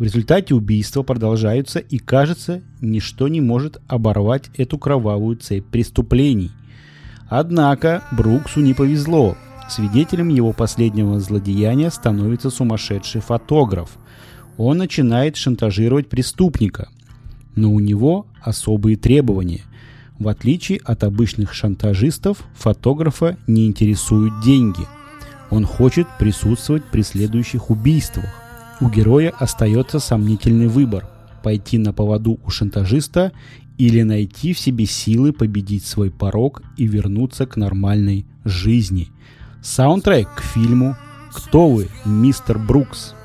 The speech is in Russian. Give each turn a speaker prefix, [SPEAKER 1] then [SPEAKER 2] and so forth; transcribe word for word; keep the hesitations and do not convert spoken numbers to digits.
[SPEAKER 1] В результате убийства продолжаются, и, кажется, ничто не может оборвать эту кровавую цепь преступлений. Однако Бруксу не повезло. Свидетелем его последнего злодеяния становится сумасшедший фотограф. Он начинает шантажировать преступника. Но у него особые требования. В отличие от обычных шантажистов, фотографа не интересуют деньги. Он хочет присутствовать при следующих убийствах. У героя остается сомнительный выбор – пойти на поводу у шантажиста или найти в себе силы победить свой порок и вернуться к нормальной жизни. Саундтрек к фильму «Кто вы, мистер Брукс?»